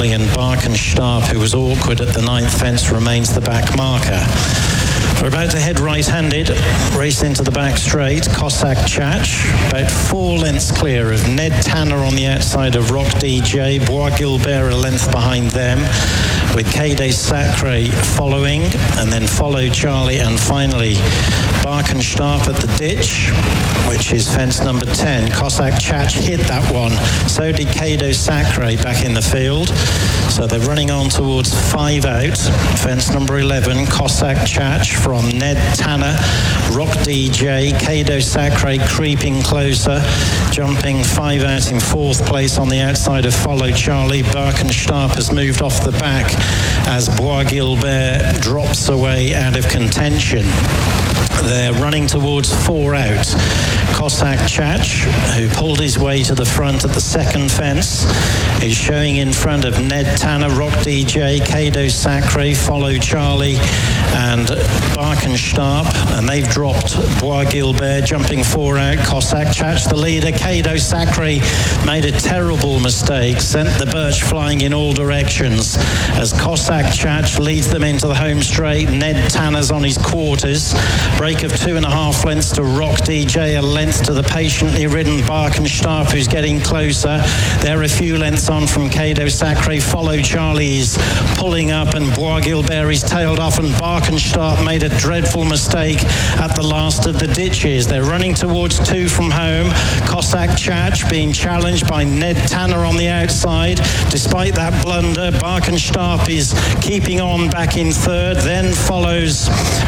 Charlie, and Barkenstarp, who was awkward at the 9th fence, remains the back marker. We're about to head right-handed, race into the back straight. Cossack Chach, about 4 lengths clear of Ned Tanner on the outside of Rock DJ, Bois Gilbert a length behind them, with Cadet Sacre following, and then follow Charlie, and finally Barkenstarp at the ditch, which is fence number 10. Cossack Chach hit that one. So did Cadet Sacre back in the field. So they're running on towards 5 out. Fence number 11, Cossack Chach from Ned Tanner, Rock DJ, Cadet Sacre creeping closer, jumping 5 out in 4th place on the outside of Follow Charlie. Barkenstarp has moved off the back as Bois Gilbert drops away out of contention. They're running towards 4 out. Cossack Chach, who pulled his way to the front at the 2nd fence, is showing in front of Ned Tanner, Rock DJ, Cadet Sacre, Follow Charlie, and Barkenstarp, and they've dropped Bois Gilbert, jumping 4 out. Cossack Chach, the leader. Cadet Sacre made a terrible mistake, sent the birch flying in all directions as Cossack Chach leads them into the home straight. Ned Tanner's on his quarters. Break of 2.5 lengths to Rock DJ, a length to the patiently ridden Barkenstarp, who's getting closer. They're a few lengths on from Cadet Sacre. Follow Charlie is pulling up, and Bois Gilbert is tailed off, and Barkenstarp made a dreadful mistake at the last of the ditches. They're running towards 2 from home. Cossack Chach being challenged by Ned Tanner on the outside. Despite that blunder, Barkenstarp is keeping on back in 3rd. Then follows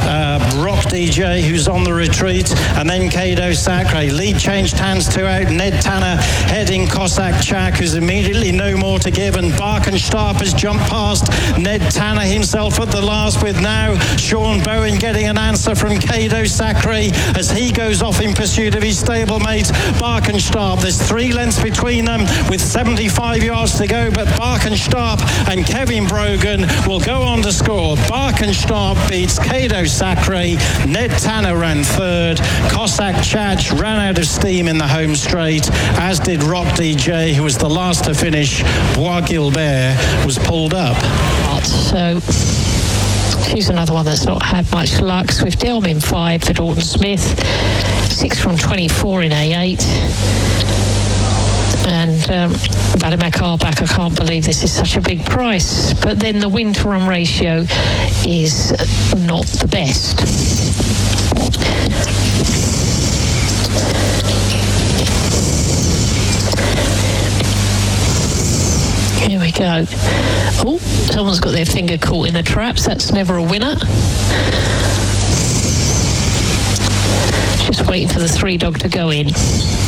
Rock DJ, who's on the retreat, and then Cadet Sacre. Lead changed hands 2 out. Ned Tanner heading Cossack Chach, who's immediately no more to give, and Barkenstarp has jumped past Ned Tanner himself at the last, with now Sean Bowen getting an answer from Cadet Sacre as he goes off in pursuit of his stablemate Barkenstarp. There's 3 lengths between them with 75 yards to go, but Barkenstarp and Kevin Brogan will go on to score. Barkenstarp beats Cadet Sacre. Ned Tanner ran 3rd. Cossack Chach ran out of steam in the home straight, as did Rock DJ, who was the last to finish. Bois Gilbert was pulled up. So she's another one that's not had much luck. Swift Elm in 5 for Dalton Smith, 6 from 24 in A8. And Vadimak Arback, I can't believe this is such a big price. But then the win to run ratio is not the best. Here we go. Oh, someone's got their finger caught in the traps. That's never a winner. Just waiting for the 3 dog to go in.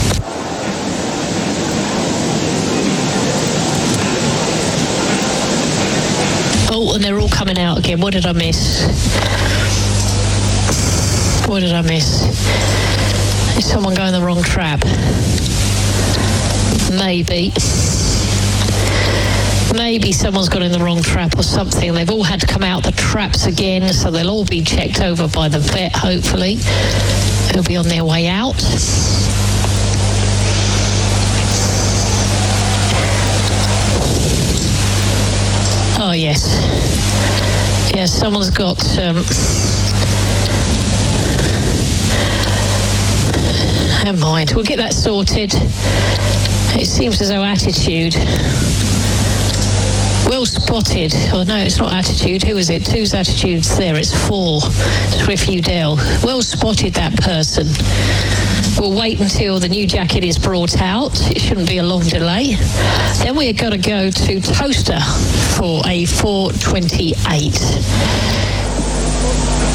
Oh, and they're all coming out again. What did I miss? What did I miss? Is someone going the wrong trap? Maybe. Maybe someone's got in the wrong trap or something. They've all had to come out the traps again, so they'll all be checked over by the vet, hopefully. They'll be on their way out. Oh, yes. Yes, someone's got... Never mind, we'll get that sorted. It seems as though Attitude... Well spotted. Oh no, it's not Attitude. Who is it? 2's Attitude's there. It's 4. Swift Udell. Well spotted, that person. We'll wait until the new jacket is brought out. It shouldn't be a long delay. Then we're going to go to Toaster for a 4:28.